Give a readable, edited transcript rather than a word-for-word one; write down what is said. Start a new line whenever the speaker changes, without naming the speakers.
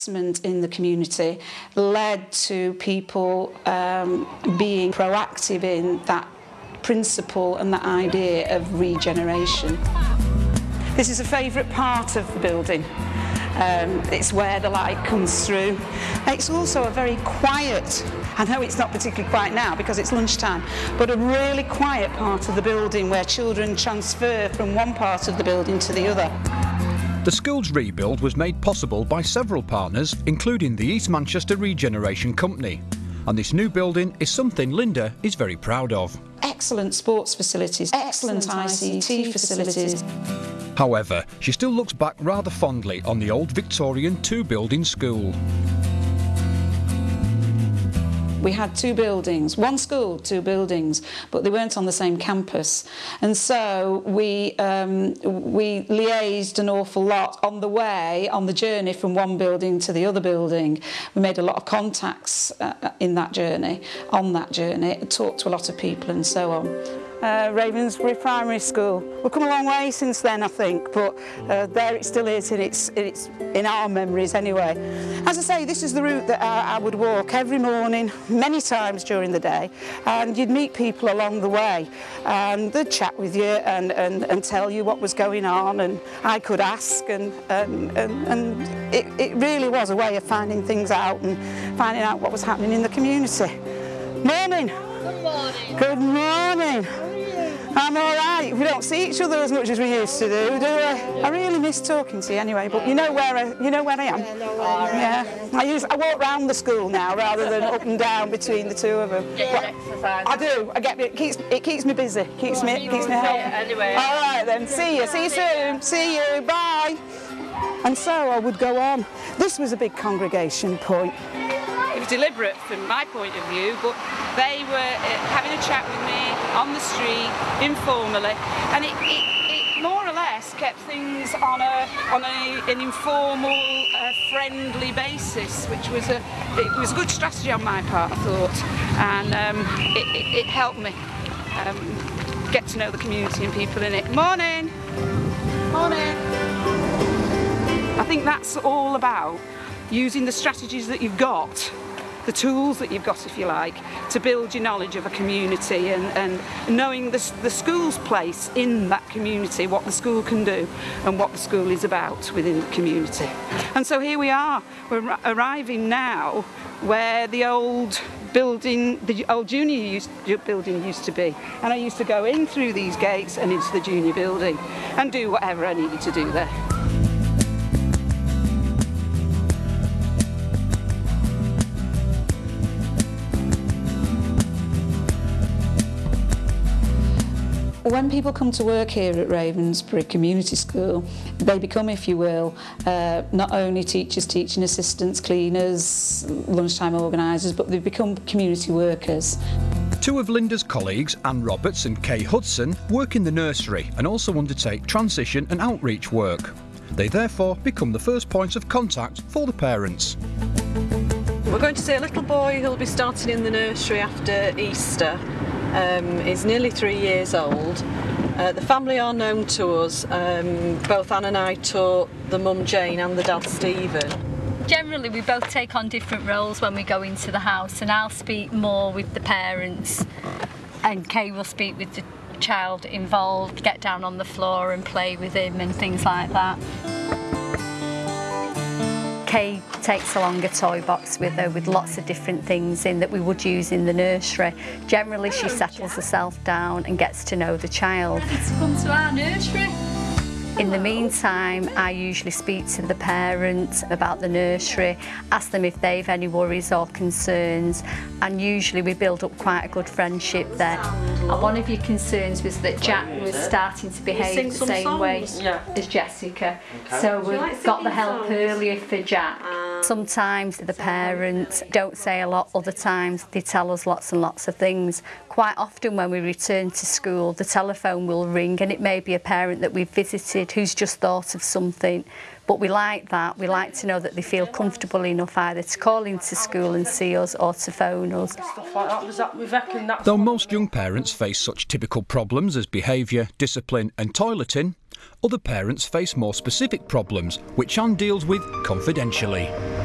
In the community led to people being proactive in that principle and that idea of regeneration. This is a favourite part of the building. It's where the light comes through. It's also a very quiet, I know it's not particularly quiet now because it's lunchtime, but a really quiet part of the building where children transfer from one part of the building to the other.
The school's rebuild was made possible by several partners, including the East Manchester Regeneration Company. And this new building is something Linda is very proud of.
Excellent sports facilities, excellent ICT facilities.
However, she still looks back rather fondly on the old Victorian two-building school.
We had two buildings, one school, two buildings, but they weren't on the same campus. And so we liaised an awful lot on the way, on the journey from one building to the other building. We made a lot of contacts in that journey, on that journey, talked to a lot of people and so on. Ravensbury Primary School. We've come a long way since then, I think, but there it still is, and it's in our memories anyway. As I say, this is the route that I would walk every morning, many times during the day, and you'd meet people along the way, and they'd chat with you and tell you what was going on, and I could ask, and it really was a way of finding things out and finding out what was happening in the community. Morning.
Good morning.
Good morning. I'm all right. We don't see each other as much as we used to do we? I really miss talking to you anyway, but you know where I am. Yeah. I walk round the school now rather than up and down between the two of them.
Exercise.
I do. It keeps me busy. Keeps me healthy.
Anyway.
All right then. See you soon. See you. Bye. And so I would go on. This was a big congregation point.
It was deliberate from my point of view, but they were having a chat with me on the street, informally, and it more or less kept things on an informal, friendly basis, which was a good strategy on my part, I thought, and it helped me get to know the community and people in it. Morning! Morning! I think that's all about using the strategies that you've got, the tools that you've got, if you like, to build your knowledge of a community and knowing the school's place in that community, what the school can do and what the school is about within the community. And so here we are, we're arriving now where the old building, the old junior building used to be. And I used to go in through these gates and into the junior building and do whatever I needed to do there.
When people come to work here at Ravensbury Community School, they become, if you will, not only teachers, teaching assistants, cleaners, lunchtime organisers, but they become community workers.
Two of Linda's colleagues, Anne Roberts and Kay Hudson, work in the nursery and also undertake transition and outreach work. They therefore become the first points of contact for the parents.
We're going to see a little boy who'll be starting in the nursery after Easter. He's nearly 3 years old. The family are known to us. Both Anne and I taught the mum Jane and the dad Stephen.
Generally we both take on different roles when we go into the house, and I'll speak more with the parents and Kay will speak with the child involved, get down on the floor and play with him and things like that. Kay takes along a toy box with her with lots of different things in that we would use in the nursery. Generally she settles herself down and gets to know the child. It's come to our nursery. In the meantime, I usually speak to the parents about the nursery, ask them if they've any worries or concerns, and usually we build up quite a good friendship there. And one of your concerns was that Jack was starting to behave the same way as Jessica, so we've got the help earlier for Jack. Sometimes the parents don't say a lot, other times they tell us lots and lots of things. Quite often when we return to school, the telephone will ring and it may be a parent that we've visited who's just thought of something. But we like that. We like to know that they feel comfortable enough either to call into school and see us or to phone us.
Though most young parents face such typical problems as behaviour, discipline and toileting, other parents face more specific problems which Anne deals with confidentially.